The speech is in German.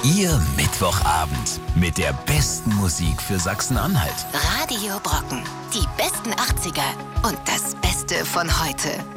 Ihr Mittwochabend mit der besten Musik für Sachsen-Anhalt. Radio Brocken. Die besten 80er und das Beste von heute.